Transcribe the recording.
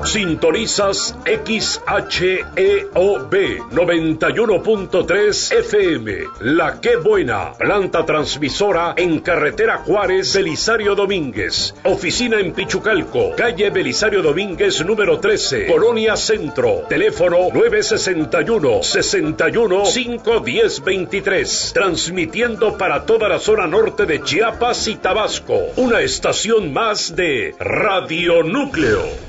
Sintonizas XHEOB 91.3 FM. La Qué Buena, planta transmisora en carretera Juárez, Belisario Domínguez. Oficina en Pichucalco, calle Belisario Domínguez número 13, Colonia Centro. Teléfono 961-61-510-23. Transmitiendo para toda la zona norte de Chiapas y Tabasco. Una estación más de Radio Núcleo.